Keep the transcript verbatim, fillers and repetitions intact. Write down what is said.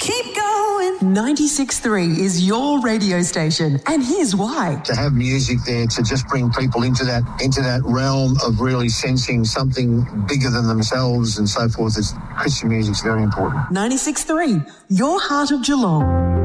keep going. ninety-six point three is your radio station, and here's why. To have music there to just bring people into that into that realm of really sensing something bigger than themselves and so forth. It's, Christian music's very important. ninety-six point three, your heart of Geelong.